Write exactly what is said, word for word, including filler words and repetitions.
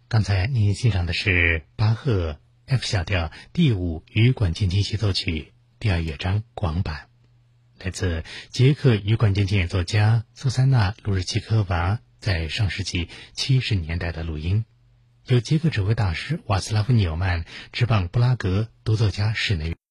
刚才您欣赏的是巴赫 F 小调第五羽管键琴协奏曲第二乐章广版，来自捷克羽管键琴演奏家苏珊娜·卢日奇科娃在上世纪七十年代的录音，由捷克指挥大师瓦茨拉夫·纽曼执棒布拉格独奏家室内